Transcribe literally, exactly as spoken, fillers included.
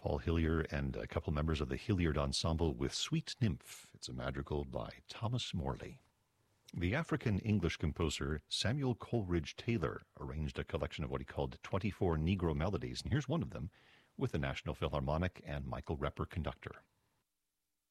Paul Hillier and a couple members of the Hilliard Ensemble with Sweet Nymph. It's a madrigal by Thomas Morley. The African-English composer Samuel Coleridge Taylor arranged a collection of what he called twenty-four Negro melodies, and here's one of them with the National Philharmonic and Michael Repper conductor.